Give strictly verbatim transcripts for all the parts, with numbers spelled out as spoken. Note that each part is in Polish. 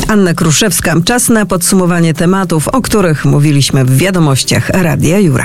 Anna Kruszewska. Czas na podsumowanie tematów, o których mówiliśmy w wiadomościach Radia Jura.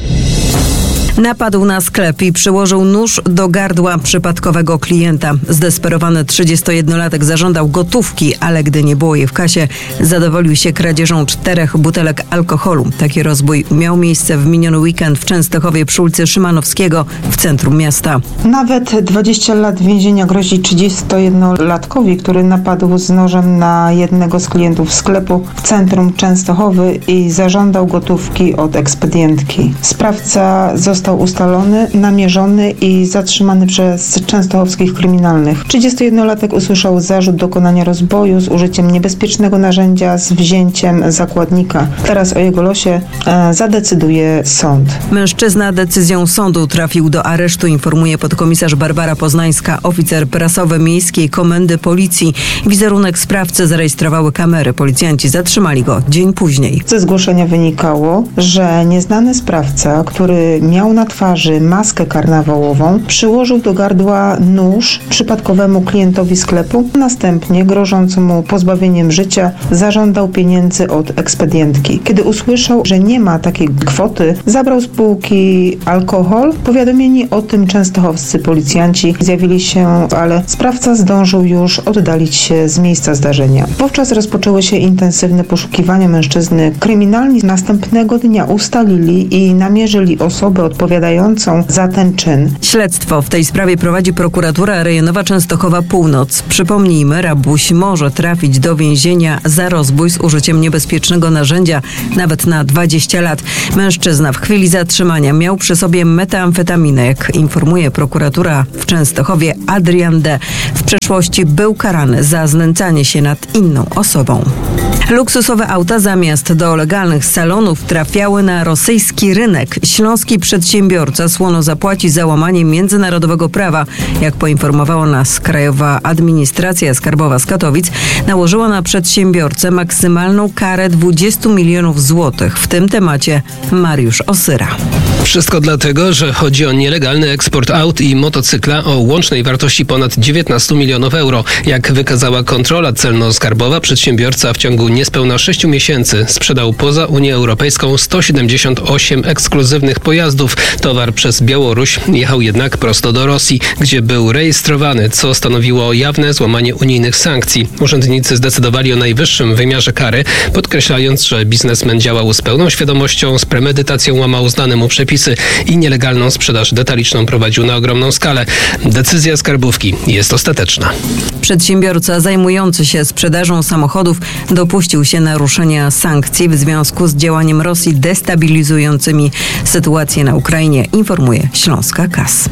Napadł na sklep i przyłożył nóż do gardła przypadkowego klienta. Zdesperowany trzydziestojednolatek zażądał gotówki, ale gdy nie było jej w kasie, zadowolił się kradzieżą czterech butelek alkoholu. Taki rozbój miał miejsce w miniony weekend w Częstochowie przy ulicy Szymanowskiego w centrum miasta. Nawet dwadzieścia lat więzienia grozi trzydziestojednolatkowi, który napadł z nożem na jednego z klientów sklepu w centrum Częstochowy i zażądał gotówki od ekspedientki. Sprawca został Został ustalony, namierzony i zatrzymany przez częstochowskich kryminalnych. trzydziestojednolatek usłyszał zarzut dokonania rozboju z użyciem niebezpiecznego narzędzia z wzięciem zakładnika. Teraz o jego losie e, zadecyduje sąd. Mężczyzna decyzją sądu trafił do aresztu, informuje podkomisarz Barbara Poznańska, oficer prasowy Miejskiej Komendy Policji. Wizerunek sprawcy zarejestrowały kamery. Policjanci zatrzymali go dzień później. Ze zgłoszenia wynikało, że nieznany sprawca, który miał na twarzy maskę karnawałową, przyłożył do gardła nóż przypadkowemu klientowi sklepu. Następnie, grożąc mu pozbawieniem życia, zażądał pieniędzy od ekspedientki. Kiedy usłyszał, że nie ma takiej kwoty, zabrał z półki alkohol. Powiadomieni o tym częstochowscy policjanci zjawili się, ale sprawca zdążył już oddalić się z miejsca zdarzenia. Wówczas rozpoczęły się intensywne poszukiwania mężczyzny. Kryminalni następnego dnia ustalili i namierzyli osobę odpowiedzialną odpowiadającą za ten czyn. Śledztwo w tej sprawie prowadzi prokuratura rejonowa Częstochowa Północ. Przypomnijmy, rabuś może trafić do więzienia za rozbój z użyciem niebezpiecznego narzędzia nawet na dwadzieścia lat. Mężczyzna w chwili zatrzymania miał przy sobie metamfetaminę. Jak informuje prokuratura w Częstochowie, Adrian D. w przeszłości był karany za znęcanie się nad inną osobą. Luksusowe auta zamiast do legalnych salonów trafiały na rosyjski rynek. Śląski przedsiębiorca słono zapłaci za łamanie międzynarodowego prawa. Jak poinformowała nas Krajowa Administracja Skarbowa z Katowic, nałożyła na przedsiębiorcę maksymalną karę dwadzieścia milionów złotych. W tym temacie Mariusz Osyra. Wszystko dlatego, że chodzi o nielegalny eksport aut i motocykla o łącznej wartości ponad dziewiętnaście milionów euro. Jak wykazała kontrola celno-skarbowa, przedsiębiorca w ciągu niespełna sześciu miesięcy sprzedał poza Unię Europejską sto siedemdziesiąt osiem ekskluzywnych pojazdów. Towar przez Białoruś jechał jednak prosto do Rosji, gdzie był rejestrowany, co stanowiło jawne złamanie unijnych sankcji. Urzędnicy zdecydowali o najwyższym wymiarze kary, podkreślając, że biznesmen działał z pełną świadomością, z premedytacją łamał znane mu przepisy i nielegalną sprzedaż detaliczną prowadził na ogromną skalę. Decyzja skarbówki jest ostateczna. Przedsiębiorca zajmujący się sprzedażą samochodów dopuścił się naruszenia sankcji w związku z działaniem Rosji destabilizującymi sytuację na Ukrainie, informuje Śląska K A S.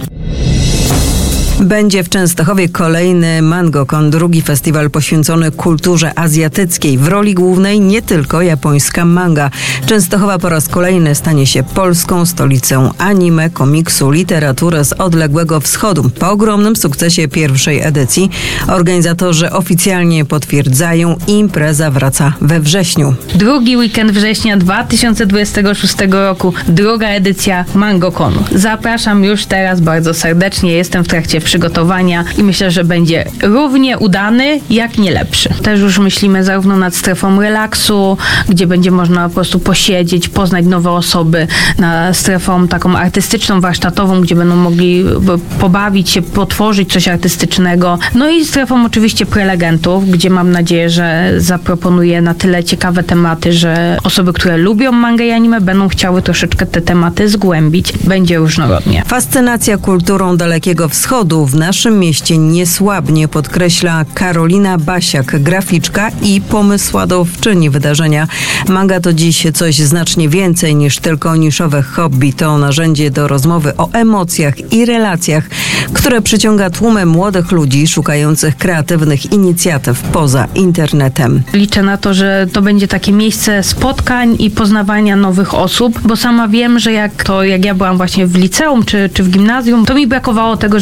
Będzie w Częstochowie kolejny MangoCon, drugi festiwal poświęcony kulturze azjatyckiej. W roli głównej nie tylko japońska manga. Częstochowa po raz kolejny stanie się polską stolicą anime, komiksu, literatury z odległego wschodu. Po ogromnym sukcesie pierwszej edycji organizatorzy oficjalnie potwierdzają, impreza wraca we wrześniu. Drugi weekend września dwa tysiące dwudziestego szóstego roku, druga edycja MangoConu. Zapraszam już teraz bardzo serdecznie, jestem w trakcie przygotowania i myślę, że będzie równie udany, jak nie lepszy. Też już myślimy zarówno nad strefą relaksu, gdzie będzie można po prostu posiedzieć, poznać nowe osoby, nad strefą taką artystyczną, warsztatową, gdzie będą mogli pobawić się, potworzyć coś artystycznego. No i strefą oczywiście prelegentów, gdzie mam nadzieję, że zaproponuję na tyle ciekawe tematy, że osoby, które lubią mangę i anime, będą chciały troszeczkę te tematy zgłębić. Będzie różnorodnie. Fascynacja kulturą Dalekiego Wschodu w naszym mieście nie słabnie, podkreśla Karolina Basiak, graficzka i pomysłodawczyni wydarzenia. Manga to dziś coś znacznie więcej niż tylko niszowe hobby. To narzędzie do rozmowy o emocjach i relacjach, które przyciąga tłumy młodych ludzi szukających kreatywnych inicjatyw poza internetem. Liczę na to, że to będzie takie miejsce spotkań i poznawania nowych osób, bo sama wiem, że jak to jak ja byłam właśnie w liceum czy, czy w gimnazjum, to mi brakowało tego, żeby poznać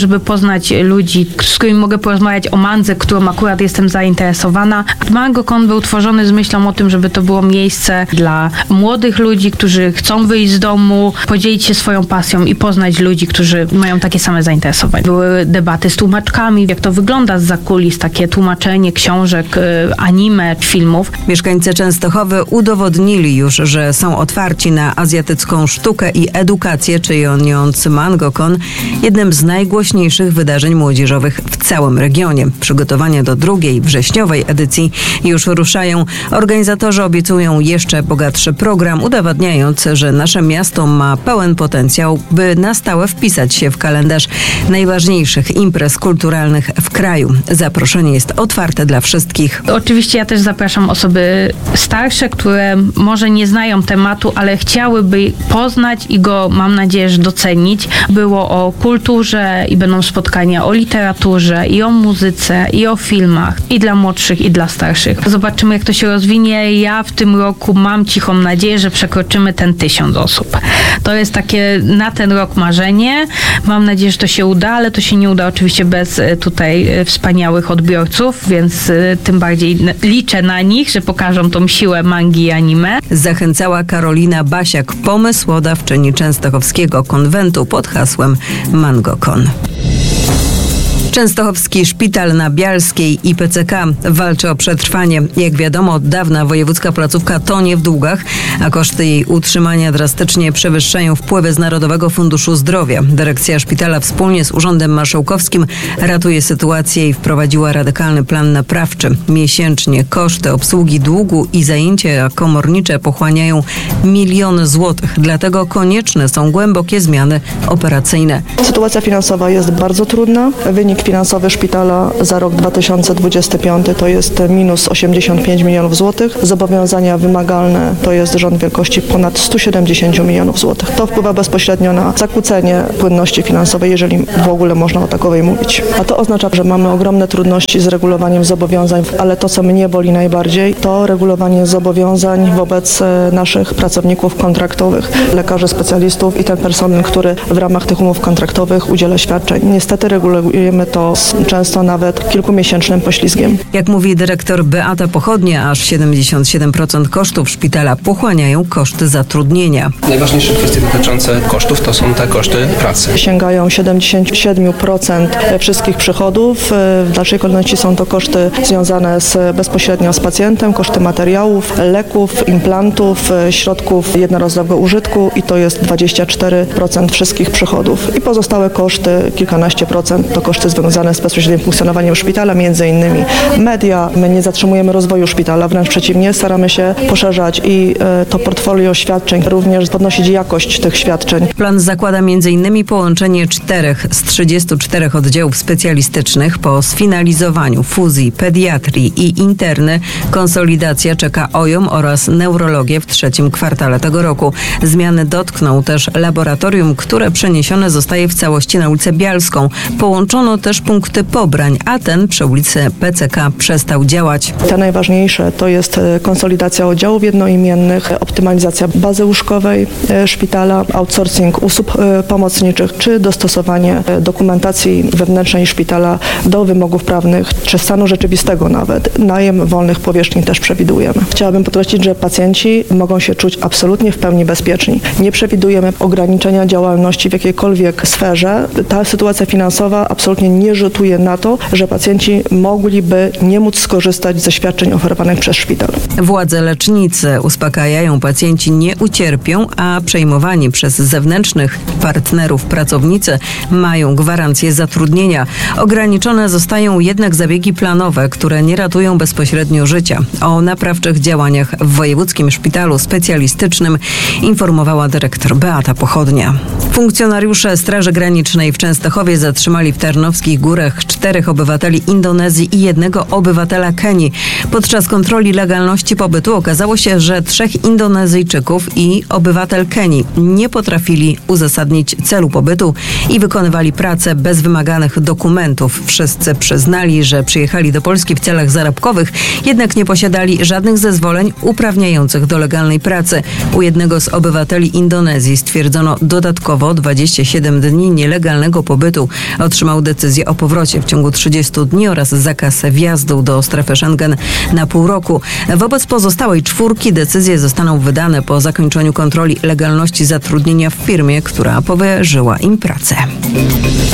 poznać ludzi, z którymi mogę porozmawiać o mandze, którą akurat jestem zainteresowana. MangoCon był tworzony z myślą o tym, żeby to było miejsce dla młodych ludzi, którzy chcą wyjść z domu, podzielić się swoją pasją i poznać ludzi, którzy mają takie same zainteresowania. Były debaty z tłumaczkami, jak to wygląda zza kulis, takie tłumaczenie książek, anime, filmów. Mieszkańcy Częstochowy udowodnili już, że są otwarci na azjatycką sztukę i edukację, czyniąc MangoCon jednym z najgłośniejszych wydarzeń młodzieżowych w całym regionie. Przygotowania do drugiej, wrześniowej edycji już ruszają. Organizatorzy obiecują jeszcze bogatszy program, udowadniając, że nasze miasto ma pełen potencjał, by na stałe wpisać się w kalendarz najważniejszych imprez kulturalnych w kraju. Zaproszenie jest otwarte dla wszystkich. Oczywiście ja też zapraszam osoby starsze, które może nie znają tematu, ale chciałyby poznać i go, mam nadzieję, że docenić. Było o kulturze i będą spotkania o literaturze i o muzyce i o filmach i dla młodszych i dla starszych. Zobaczymy, jak to się rozwinie. Ja w tym roku mam cichą nadzieję, że przekroczymy ten tysiąc osób. To jest takie na ten rok marzenie. Mam nadzieję, że to się uda, ale to się nie uda oczywiście bez tutaj wspaniałych odbiorców, więc tym bardziej liczę na nich, że pokażą tą siłę mangi i anime. Zachęcała Karolina Basiak, pomysłodawczyni Częstochowskiego konwentu pod hasłem MangoCon. Częstochowski Szpital na Bialskiej i P C K walczy o przetrwanie. Jak wiadomo, od dawna wojewódzka placówka tonie w długach, a koszty jej utrzymania drastycznie przewyższają wpływy z Narodowego Funduszu Zdrowia. Dyrekcja szpitala wspólnie z Urzędem Marszałkowskim ratuje sytuację i wprowadziła radykalny plan naprawczy. Miesięcznie koszty obsługi długu i zajęcia komornicze pochłaniają miliony złotych. Dlatego konieczne są głębokie zmiany operacyjne. Sytuacja finansowa jest bardzo trudna. Wynik finansowy szpitala za rok dwa tysiące dwudziesty piąty to jest minus osiemdziesiąt pięć milionów złotych. Zobowiązania wymagalne to jest rząd wielkości ponad sto siedemdziesiąt milionów złotych. To wpływa bezpośrednio na zakłócenie płynności finansowej, jeżeli w ogóle można o takowej mówić. A to oznacza, że mamy ogromne trudności z regulowaniem zobowiązań, ale to, co mnie boli najbardziej, to regulowanie zobowiązań wobec naszych pracowników kontraktowych, lekarzy specjalistów i ten personel, który w ramach tych umów kontraktowych udziela świadczeń. Niestety regulujemy to z często nawet kilkumiesięcznym poślizgiem. Jak mówi dyrektor Beata Pochodnia, aż siedemdziesiąt siedem procent kosztów szpitala pochłaniają koszty zatrudnienia. Najważniejsze kwestie dotyczące kosztów to są te koszty pracy. Sięgają siedemdziesiąt siedem procent wszystkich przychodów. W dalszej kolejności są to koszty związane z, bezpośrednio z pacjentem, koszty materiałów, leków, implantów, środków jednorazowego użytku i to jest dwadzieścia cztery procent wszystkich przychodów. I pozostałe koszty, kilkanaście procent, to koszty związane z bezpośrednim funkcjonowaniem szpitala, między innymi media. My nie zatrzymujemy rozwoju szpitala, wręcz przeciwnie, staramy się poszerzać i e, to portfolio świadczeń, również podnosić jakość tych świadczeń. Plan zakłada między innymi połączenie czterech z trzydziestu czterech oddziałów specjalistycznych. Po sfinalizowaniu fuzji pediatrii i interny konsolidacja czeka O J O M oraz neurologię w trzecim kwartale tego roku. Zmiany dotkną też laboratorium, które przeniesione zostaje w całości na ulicę Bialską. Połączono też punkty pobrań, a ten przy ulicy P C K przestał działać. Te najważniejsze to jest konsolidacja oddziałów jednoimiennych, optymalizacja bazy łóżkowej szpitala, outsourcing usług pomocniczych, czy dostosowanie dokumentacji wewnętrznej szpitala do wymogów prawnych, czy stanu rzeczywistego nawet. Najem wolnych powierzchni też przewidujemy. Chciałabym podkreślić, że pacjenci mogą się czuć absolutnie w pełni bezpieczni. Nie przewidujemy ograniczenia działalności w jakiejkolwiek sferze. Ta sytuacja finansowa absolutnie nie rzutuje na to, że pacjenci mogliby nie móc skorzystać ze świadczeń oferowanych przez szpital. Władze lecznicy uspokajają, pacjenci nie ucierpią, a przejmowani przez zewnętrznych partnerów pracownicy mają gwarancję zatrudnienia. Ograniczone zostają jednak zabiegi planowe, które nie ratują bezpośrednio życia. O naprawczych działaniach w Wojewódzkim Szpitalu Specjalistycznym informowała dyrektor Beata Pochodnia. Funkcjonariusze Straży Granicznej w Częstochowie zatrzymali w Tarnowskich Górach czterech obywateli Indonezji i jednego obywatela Kenii. Podczas kontroli legalności pobytu okazało się, że trzech Indonezyjczyków i obywatel Kenii nie potrafili uzasadnić celu pobytu i wykonywali pracę bez wymaganych dokumentów. Wszyscy przyznali, że przyjechali do Polski w celach zarobkowych, jednak nie posiadali żadnych zezwoleń uprawniających do legalnej pracy. U jednego z obywateli Indonezji stwierdzono dodatkowo prawo dwadzieścia siedem dni nielegalnego pobytu. Otrzymał decyzję o powrocie w ciągu trzydziestu dni oraz zakaz wjazdu do strefy Schengen na pół roku. Wobec pozostałej czwórki decyzje zostaną wydane po zakończeniu kontroli legalności zatrudnienia w firmie, która powierzyła im pracę.